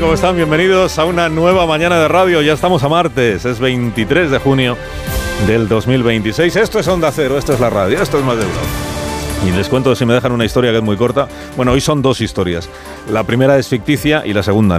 ¿Cómo están? Bienvenidos a una nueva mañana de radio. Ya estamos a martes, es 23 de junio del 2026. Esto es Onda Cero, esto es la radio, esto es Más de Uno. Y les cuento, si me dejan, una historia que es muy corta. Bueno, hoy son dos historias. La primera es ficticia y la segunda